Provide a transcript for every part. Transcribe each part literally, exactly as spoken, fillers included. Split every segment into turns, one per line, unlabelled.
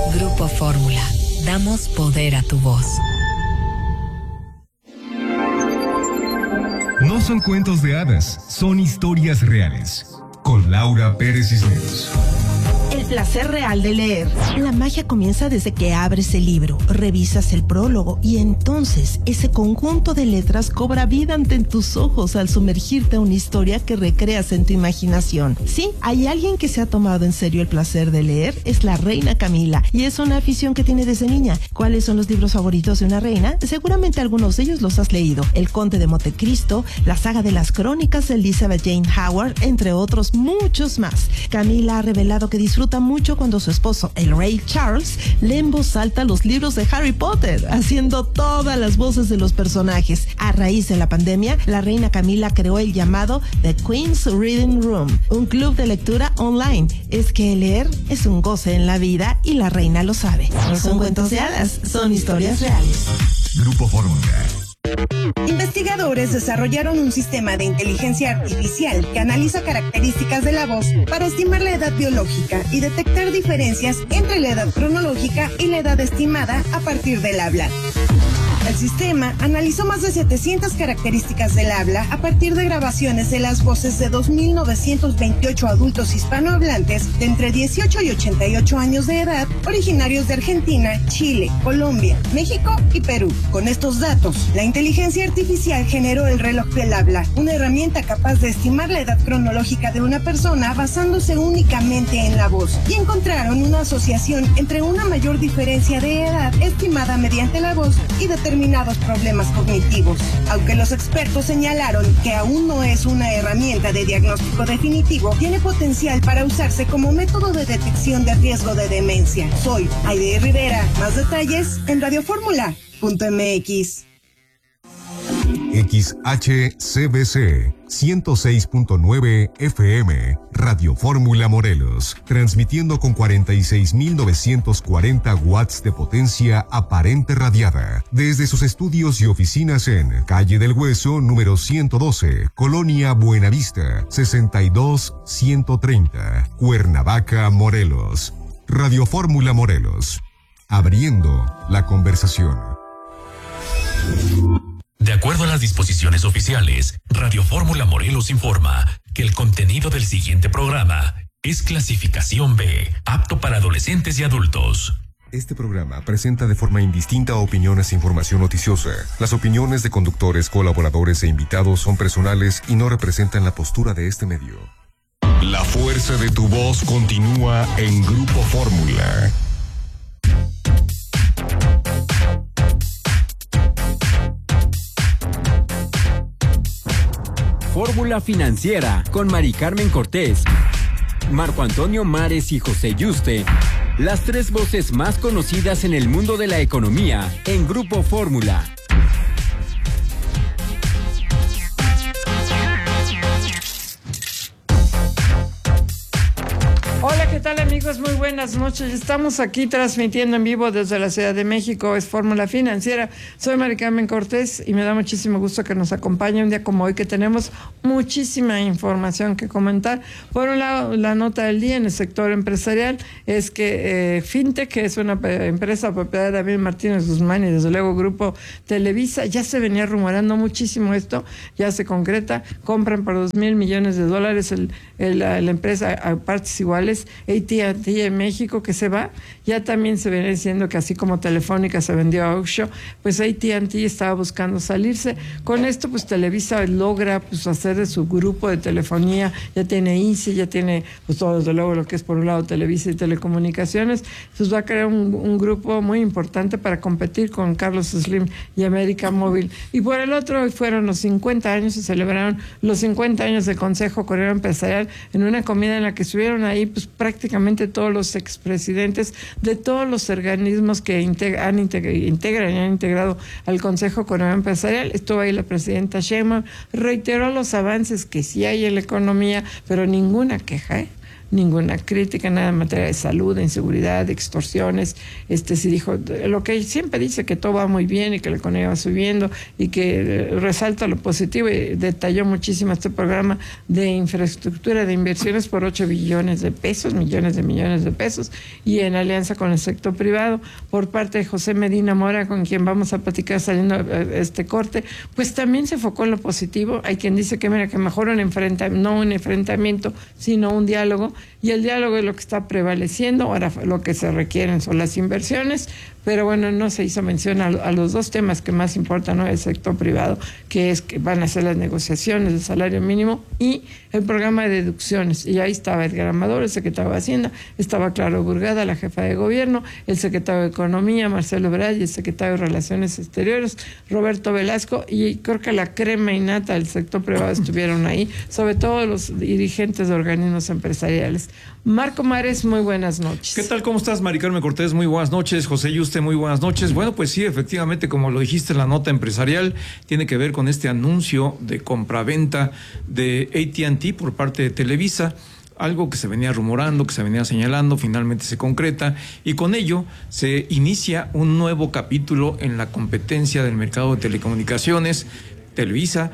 Grupo Fórmula. Damos poder a tu voz.
No son cuentos de hadas, son historias reales. Con Laura Pérez Cisneros.
El placer real de leer. La magia comienza desde que abres el libro, revisas el prólogo y entonces ese conjunto de letras cobra vida ante tus ojos al sumergirte a una historia que recreas en tu imaginación. Sí, hay alguien que se ha tomado en serio el placer de leer, es la reina Camila, y es una afición que tiene desde niña. ¿Cuáles son los libros favoritos de una reina? Seguramente algunos de ellos los has leído. El Conde de Montecristo, la saga de las crónicas de Elizabeth Jane Howard, entre otros muchos más. Camila ha revelado que disfruta mucho cuando su esposo, el rey Charles, lee en voz alta los libros de Harry Potter, haciendo todas las voces de los personajes. A raíz de la pandemia, la reina Camila creó el llamado The Queen's Reading Room, un club de lectura online. Es que leer es un goce en la vida y la reina lo sabe. No son cuentos de hadas, son historias reales.
Grupo Fórmula.
Investigadores desarrollaron un sistema de inteligencia artificial que analiza características de la voz para estimar la edad biológica y detectar diferencias entre la edad cronológica y la edad estimada a partir del habla. El sistema analizó más de setecientas características del habla a partir de grabaciones de las voces de dos mil novecientos veintiocho adultos hispanohablantes de entre dieciocho y ochenta y ocho años de edad, originarios de Argentina, Chile, Colombia, México y Perú. Con estos datos, la inteligencia artificial generó el reloj del habla, una herramienta capaz de estimar la edad cronológica de una persona basándose únicamente en la voz, y encontraron una asociación entre una mayor diferencia de edad estimada mediante la voz y determinados problemas cognitivos. Aunque los expertos señalaron que aún no es una herramienta de diagnóstico definitivo, tiene potencial para usarse como método de detección de riesgo de demencia. Soy Aide Rivera. Más detalles en radioformula punto m x.
X H C B C ciento seis punto nueve F M, Radio Fórmula Morelos, transmitiendo con cuarenta y seis mil novecientos cuarenta watts de potencia aparente radiada, desde sus estudios y oficinas en Calle del Hueso, número ciento doce, Colonia Buenavista, sesenta y dos ciento treinta, Cuernavaca, Morelos. Radio Fórmula Morelos, abriendo la conversación.
De acuerdo a las disposiciones oficiales, Radio Fórmula Morelos informa que el contenido del siguiente programa es clasificación B, apto para adolescentes y adultos.
Este programa presenta de forma indistinta opiniones e información noticiosa. Las opiniones de conductores, colaboradores e invitados son personales y no representan la postura de este medio. La fuerza de tu voz continúa en Grupo Fórmula.
Fórmula Financiera con Mari Carmen Cortés, Marco Antonio Mares y José Yuste, las tres voces más conocidas en el mundo de la economía en Grupo Fórmula.
Hola, ¿qué tal amigos? Muy buenas noches. Estamos aquí transmitiendo en vivo desde la Ciudad de México. Es Fórmula Financiera. Soy Mari Carmen Cortés y me da muchísimo gusto que nos acompañe un día como hoy, que tenemos muchísima información que comentar. Por un lado, la nota del día en el sector empresarial es que eh, Fintech, que es una empresa propiedad de David Martínez Guzmán y desde luego Grupo Televisa, ya se venía rumorando muchísimo esto, ya se concreta. Compran por dos mil millones de dólares el, el, la, la empresa a partes iguales. A T and T en México, que se va. Ya también se viene diciendo que así como Telefónica se vendió a Oxxo, pues A T and T estaba buscando salirse. Con esto pues Televisa logra pues hacer de su grupo de telefonía, ya tiene I C E, ya tiene pues todo desde luego lo que es por un lado Televisa y Telecomunicaciones, pues va a crear un, un grupo muy importante para competir con Carlos Slim y América Móvil. Y por el otro fueron los cincuenta años, se celebraron los cincuenta años del Consejo Coreano Empresarial en una comida en la que estuvieron ahí pues prácticamente todos los expresidentes de todos los organismos que integra, han integra, integran y han integrado al Consejo Coreano Empresarial. Estuvo ahí la presidenta Sheinbaum, reiteró los avances que sí hay en la economía, pero ninguna queja, ¿eh? ninguna crítica, nada en materia de salud, de inseguridad, de extorsiones. Este sí dijo lo que siempre dice, que todo va muy bien y que la economía va subiendo y que resalta lo positivo, y detalló muchísimo este programa de infraestructura, de inversiones por ocho billones de pesos, millones de millones de pesos, y en alianza con el sector privado. Por parte de José Medina Mora, con quien vamos a platicar saliendo este corte, pues también se enfocó en lo positivo. Hay quien dice que mira, que mejor un enfrentamiento, no un enfrentamiento, sino un diálogo, y el diálogo es lo que está prevaleciendo. Ahora lo que se requieren son las inversiones, pero bueno, no se hizo mención a, a los dos temas que más importan, ¿no? El sector privado, que es que van a hacer las negociaciones del salario mínimo, y el programa de deducciones. Y ahí estaba Edgar Amador, el secretario de Hacienda, estaba Claro Burgada, la jefa de gobierno, el secretario de Economía, Marcelo Ebrard, y el secretario de Relaciones Exteriores, Roberto Velasco, y creo que la crema innata del sector privado estuvieron ahí, sobre todo los dirigentes de organismos empresariales. Marco Mares, muy buenas noches.
¿Qué tal? ¿Cómo estás, Mari Carmen Cortés? Muy buenas noches. José Yuste, muy buenas noches. Bueno, pues sí, efectivamente, como lo dijiste en la nota empresarial, tiene que ver con este anuncio de compraventa de A T and T por parte de Televisa, algo que se venía rumorando, que se venía señalando, finalmente se concreta, y con ello se inicia un nuevo capítulo en la competencia del mercado de telecomunicaciones. Televisa,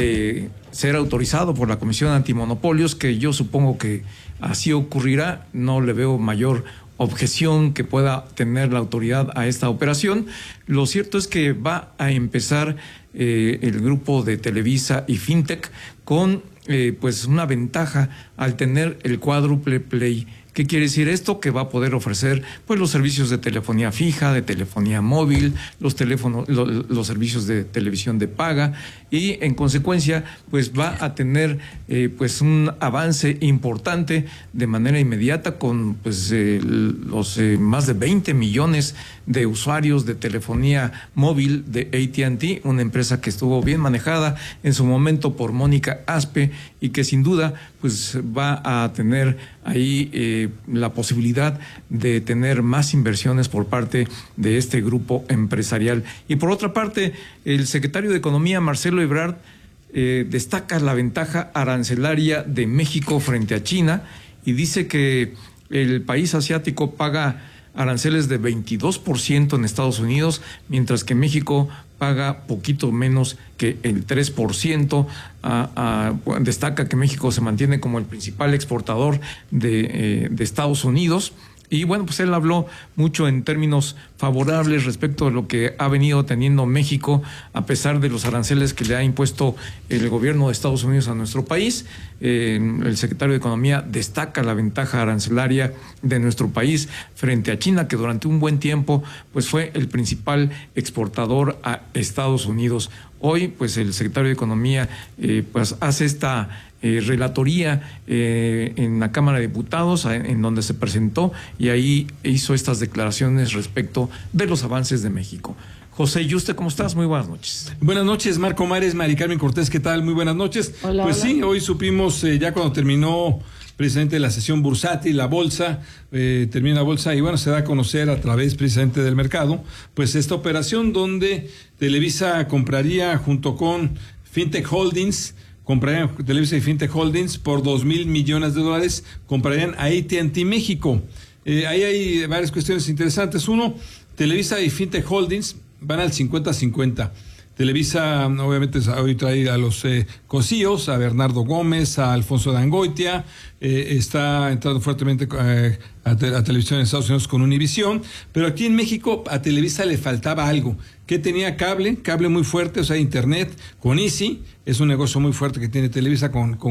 de ser autorizado por la Comisión Antimonopolios, que yo supongo que así ocurrirá, no le veo mayor objeción que pueda tener la autoridad a esta operación. Lo cierto es que va a empezar eh, el grupo de Televisa y Fintech con eh, pues una ventaja al tener el cuádruple play. ¿Qué quiere decir esto? Que va a poder ofrecer pues los servicios de telefonía fija, de telefonía móvil, los teléfonos, lo, los servicios de televisión de paga, y en consecuencia pues va a tener eh, pues un avance importante de manera inmediata con pues eh, los eh, más de veinte millones de usuarios de telefonía móvil de A T and T, una empresa que estuvo bien manejada en su momento por Mónica Aspe y que sin duda pues va a tener ahí eh, la posibilidad de tener más inversiones por parte de este grupo empresarial. Y por otra parte, el secretario de Economía, Marcelo Ebrard, eh, destaca la ventaja arancelaria de México frente a China y dice que el país asiático paga aranceles de veintidós por ciento en Estados Unidos, mientras que México paga poquito menos que el tres por ciento. Ah, ah, destaca que México se mantiene como el principal exportador de, eh, de Estados Unidos. Y bueno, pues él habló mucho en términos favorables respecto a lo que ha venido teniendo México, a pesar de los aranceles que le ha impuesto el gobierno de Estados Unidos a nuestro país. Eh, el secretario de Economía destaca la ventaja arancelaria de nuestro país frente a China, que durante un buen tiempo pues fue el principal exportador a Estados Unidos. Hoy, pues el secretario de Economía eh, pues hace esta Eh, relatoría eh, en la Cámara de Diputados, en donde se presentó, y ahí hizo estas declaraciones respecto de los avances de México. José Yuste, ¿cómo estás? Muy buenas noches.
Buenas noches, Marco Mares, Mari Carmen Cortés, ¿qué tal? Muy buenas noches.
Hola,
pues
hola.
sí, hoy supimos, eh, ya cuando terminó precisamente la sesión bursátil, la bolsa, eh, termina la bolsa y bueno, se da a conocer a través precisamente del mercado, pues esta operación donde Televisa compraría junto con Fintech Holdings, comprarían Televisa y Fintech Holdings por dos mil millones de dólares, comprarían a A T and T México. Eh, ahí hay varias cuestiones interesantes. Uno, Televisa y Fintech Holdings van al cincuenta cincuenta. Televisa, obviamente, hoy trae a los eh, cosíos, a Bernardo Gómez, a Alfonso Dangoitia, eh, está entrando fuertemente eh, a, te, a televisión en Estados Unidos con Univisión, pero aquí en México a Televisa le faltaba algo. Que tenía cable, cable muy fuerte, o sea, internet, con Easy, es un negocio muy fuerte que tiene Televisa con, con